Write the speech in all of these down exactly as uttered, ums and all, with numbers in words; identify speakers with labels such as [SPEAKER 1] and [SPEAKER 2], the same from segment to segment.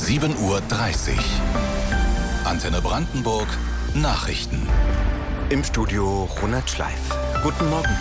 [SPEAKER 1] sieben Uhr dreißig. Antenne Brandenburg, Nachrichten.
[SPEAKER 2] Im Studio Ronald Schleif. Guten Morgen.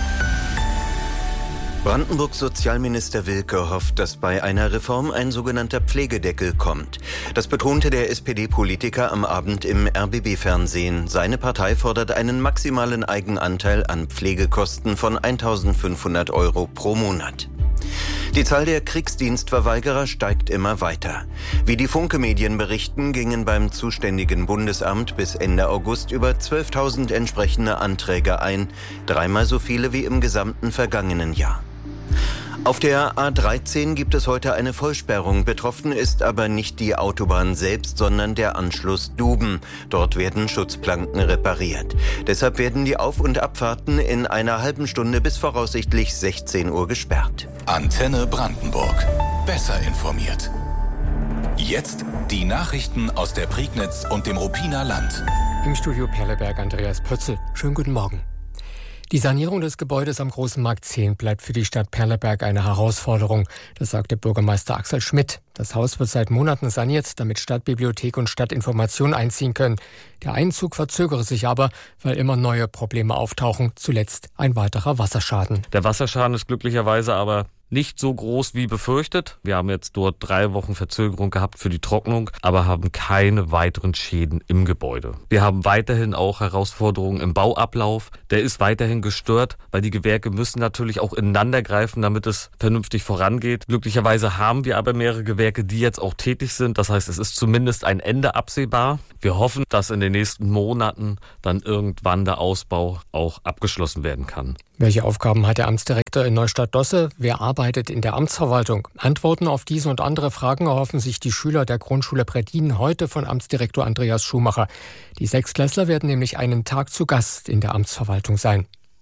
[SPEAKER 2] Brandenburgs Sozialminister Wilke hofft, dass bei einer Reform ein sogenannter Pflegedeckel kommt. Das betonte der S P D-Politiker am Abend im R B B-Fernsehen. Seine Partei fordert einen maximalen Eigenanteil an Pflegekosten von eintausendfünfhundert Euro pro Monat. Die Zahl der Kriegsdienstverweigerer steigt immer weiter. Wie die Funke-Medien berichten, gingen beim zuständigen Bundesamt bis Ende August über zwölftausend entsprechende Anträge ein, dreimal so viele wie im gesamten vergangenen Jahr. Auf der A dreizehn gibt es heute eine Vollsperrung. Betroffen ist aber nicht die Autobahn selbst, sondern der Anschluss Duben. Dort werden Schutzplanken repariert. Deshalb werden die Auf- und Abfahrten in einer halben Stunde bis voraussichtlich sechzehn Uhr gesperrt.
[SPEAKER 1] Antenne Brandenburg. Besser informiert. Jetzt die Nachrichten aus der Prignitz und dem Ruppiner Land.
[SPEAKER 3] Im Studio Perleberg Andreas Pötzl. Schönen guten Morgen. Die Sanierung des Gebäudes am Großen Markt zehn bleibt für die Stadt Perleberg eine Herausforderung. Das sagte Bürgermeister Axel Schmidt. Das Haus wird seit Monaten saniert, damit Stadtbibliothek und Stadtinformation einziehen können. Der Einzug verzögere sich aber, weil immer neue Probleme auftauchen. Zuletzt ein weiterer Wasserschaden.
[SPEAKER 4] Der Wasserschaden ist glücklicherweise aber nicht so groß wie befürchtet. Wir haben jetzt dort drei Wochen Verzögerung gehabt für die Trocknung, aber haben keine weiteren Schäden im Gebäude. Wir haben weiterhin auch Herausforderungen im Bauablauf. Der ist weiterhin gestört, weil die Gewerke müssen natürlich auch ineinander greifen, damit es vernünftig vorangeht. Glücklicherweise haben wir aber mehrere Gewerke, die jetzt auch tätig sind. Das heißt, es ist zumindest ein Ende absehbar. Wir hoffen, dass in den nächsten Monaten dann irgendwann der Ausbau auch abgeschlossen werden kann.
[SPEAKER 3] Welche Aufgaben hat der Amtsdirektor in Neustadt-Dosse? Wer arbeitet in der Amtsverwaltung? Antworten auf diese und andere Fragen erhoffen sich die Schüler der Grundschule Breddin heute von Amtsdirektor Andreas Schumacher. Die Sechstklässler werden nämlich einen Tag zu Gast in der Amtsverwaltung sein.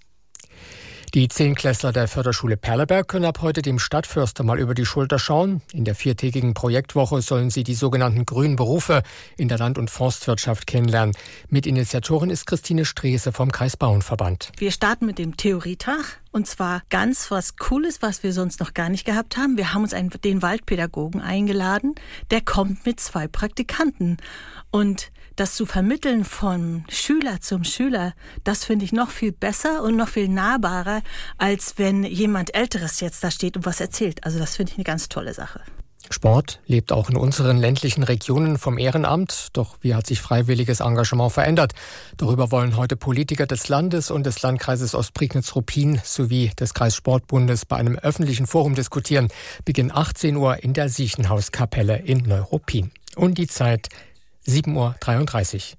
[SPEAKER 3] Die Zehnklässler der Förderschule Perleberg können ab heute dem Stadtförster mal über die Schulter schauen. In der viertägigen Projektwoche sollen sie die sogenannten grünen Berufe in der Land- und Forstwirtschaft kennenlernen. Mitinitiatorin ist Christine Streese vom Kreisbauernverband.
[SPEAKER 5] Wir starten mit dem Theorietag. Und zwar ganz was Cooles, was wir sonst noch gar nicht gehabt haben. Wir haben uns einen, den Waldpädagogen eingeladen. Der kommt mit zwei Praktikanten. Und das zu vermitteln von Schüler zum Schüler, das finde ich noch viel besser und noch viel nahbarer, als wenn jemand Älteres jetzt da steht und was erzählt. Also das finde ich eine ganz tolle Sache.
[SPEAKER 3] Sport lebt auch in unseren ländlichen Regionen vom Ehrenamt. Doch wie hat sich freiwilliges Engagement verändert? Darüber wollen heute Politiker des Landes und des Landkreises Ostprignitz-Ruppin sowie des Kreissportbundes bei einem öffentlichen Forum diskutieren. Beginn achtzehn Uhr in der Siechenhauskapelle in Neuruppin. Und die Zeit sieben Uhr dreiunddreißig.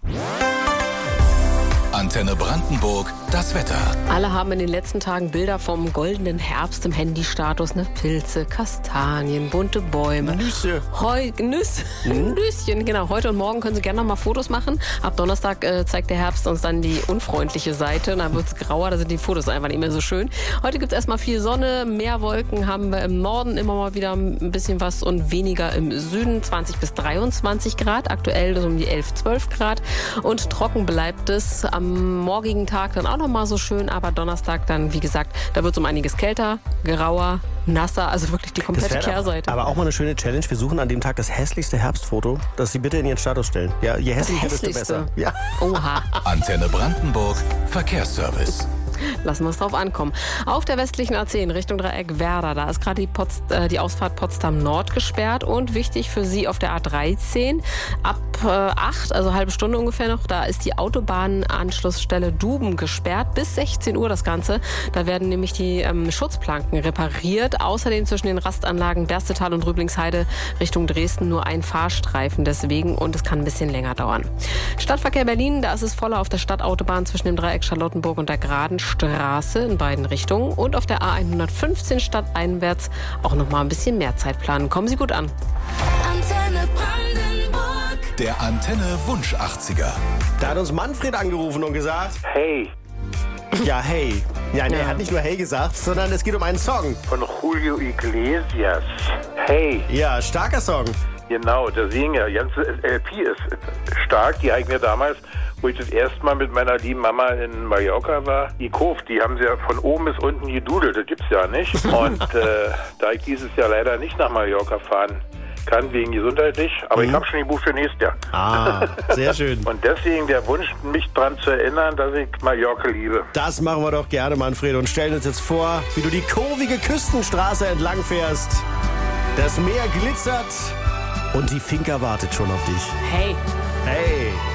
[SPEAKER 1] Antenne Brandenburg, das Wetter.
[SPEAKER 6] Alle haben in den letzten Tagen Bilder vom goldenen Herbst im Handystatus. Ne? Pilze, Kastanien, bunte Bäume.
[SPEAKER 2] Nüsse.
[SPEAKER 6] Heu, Nüsse. Hm? Nüsschen, genau. Heute und morgen können Sie gerne noch mal Fotos machen. Ab Donnerstag äh, zeigt der Herbst uns dann die unfreundliche Seite. Dann wird es grauer, da sind die Fotos einfach nicht mehr so schön. Heute gibt es erstmal viel Sonne, mehr Wolken haben wir im Norden immer mal wieder ein bisschen was und weniger im Süden. zwanzig bis dreiundzwanzig Grad. Aktuell so um die elf, zwölf Grad. Und trocken bleibt es. Am morgigen Tag dann auch noch mal so schön, aber Donnerstag dann, wie gesagt, da wird es um einiges kälter, grauer, nasser, also wirklich die komplette Kehrseite.
[SPEAKER 7] Aber auch mal eine schöne Challenge. Wir suchen an dem Tag das hässlichste Herbstfoto, das Sie bitte in Ihren Status stellen. Ja, je hässlicher, desto besser. Ja.
[SPEAKER 6] Oha.
[SPEAKER 1] Antenne Brandenburg, Verkehrsservice.
[SPEAKER 6] Lassen wir es drauf ankommen. Auf der westlichen A zehn Richtung Dreieck Werder, da ist gerade die, Pots, äh, die Ausfahrt Potsdam Nord gesperrt und wichtig für Sie auf der A dreizehn ab äh, acht, also halbe Stunde ungefähr noch, da ist die Autobahnanschlussstelle Duben gesperrt bis sechzehn Uhr das Ganze. Da werden nämlich die ähm, Schutzplanken repariert. Außerdem zwischen den Rastanlagen Berstetal und Rüblingsheide Richtung Dresden nur ein Fahrstreifen deswegen und es kann ein bisschen länger dauern. Stadtverkehr Berlin, da ist es voller auf der Stadtautobahn zwischen dem Dreieck Charlottenburg und der Geraden Straße in beiden Richtungen und auf der A hundertfünfzehn stadteinwärts auch noch mal ein bisschen mehr Zeit planen. Kommen Sie gut an.
[SPEAKER 1] Antenne Brandenburg. Der Antenne Wunsch achtziger.
[SPEAKER 7] Da hat uns Manfred angerufen und gesagt:
[SPEAKER 8] Hey.
[SPEAKER 7] Ja, hey. Ja, nee,
[SPEAKER 6] Ja.
[SPEAKER 7] er hat nicht nur hey gesagt, sondern es geht um einen Song.
[SPEAKER 8] Von Julio Iglesias. Hey.
[SPEAKER 7] Ja, starker Song.
[SPEAKER 8] Genau, der singen ja. Die ganze L P ist stark. Die habe ich mir damals, wo ich das erste Mal mit meiner lieben Mama in Mallorca war, gekauft. Die haben sie ja von oben bis unten gedudelt. Das gibt's ja nicht. Und äh, da ich dieses Jahr leider nicht nach Mallorca fahren kann, wegen gesundheitlich. Aber
[SPEAKER 7] Mhm.
[SPEAKER 8] ich habe schon gebucht für nächstes Jahr.
[SPEAKER 7] Ah, sehr schön.
[SPEAKER 8] Und deswegen der Wunsch, mich daran zu erinnern, dass ich Mallorca liebe.
[SPEAKER 7] Das machen wir doch gerne, Manfred, und stellen uns jetzt vor, wie du die kurvige Küstenstraße entlang fährst. Das Meer glitzert und die Finca wartet schon auf dich.
[SPEAKER 6] Hey.
[SPEAKER 7] Hey.